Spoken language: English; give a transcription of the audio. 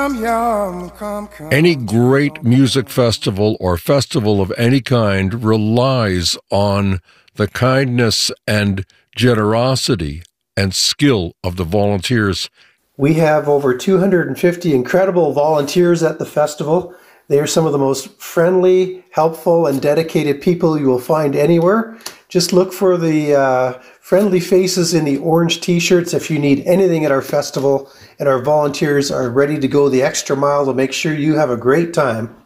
Any great music festival or festival of any kind relies on the kindness and generosity and skill of the volunteers. We have over 250 incredible volunteers at the festival. They are some of the most friendly, helpful, and dedicated people you will find anywhere. Just look for the friendly faces in the orange t-shirts if you need anything at our festival, and our volunteers are ready to go the extra mile to make sure you have a great time.